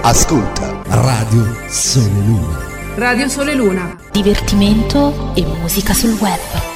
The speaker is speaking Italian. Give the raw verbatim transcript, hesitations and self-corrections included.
Ascolta Radio Sole Luna. Radio Sole Luna. Divertimento e musica sul web.